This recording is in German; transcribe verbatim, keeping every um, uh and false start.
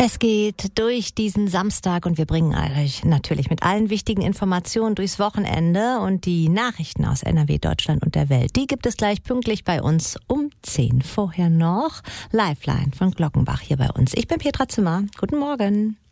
Es geht durch diesen Samstag und wir bringen euch natürlich mit allen wichtigen Informationen durchs Wochenende und die Nachrichten aus N R W, Deutschland und der Welt. Die gibt es gleich pünktlich bei uns um zehn. Vorher noch Lifeline von Glockenbach hier bei uns. Ich bin Petra Zimmer. Guten Morgen.